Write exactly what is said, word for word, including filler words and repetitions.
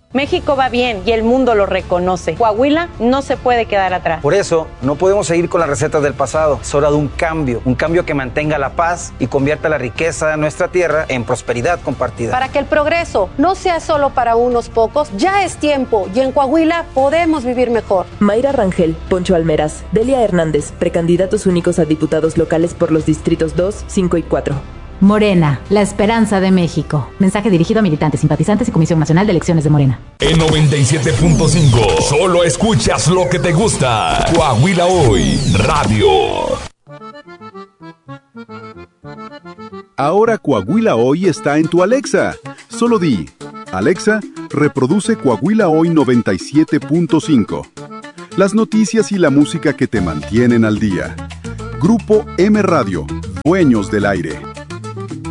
México va bien y el mundo lo reconoce. Coahuila no se puede quedar atrás. Por eso, no podemos seguir con las recetas del pasado. Es hora de un cambio, un cambio que mantenga la paz y convierta la riqueza de nuestra tierra en prosperidad compartida. Para que el progreso no sea solo para unos pocos, ya es tiempo y en Coahuila podemos vivir mejor. Mayra Rangel, Poncho Almeras, Delia Hernández, precandidatos únicos a diputados locales por los distritos dos, cinco y cuatro. Morena, la esperanza de México. Mensaje dirigido a militantes, simpatizantes y Comisión Nacional de Elecciones de Morena. En noventa y siete punto cinco, solo escuchas lo que te gusta. Coahuila Hoy, radio. Ahora Coahuila Hoy está en tu Alexa. Solo di, Alexa, reproduce Coahuila Hoy noventa y siete punto cinco. Las noticias y la música que te mantienen al día. Grupo M Radio, dueños del aire.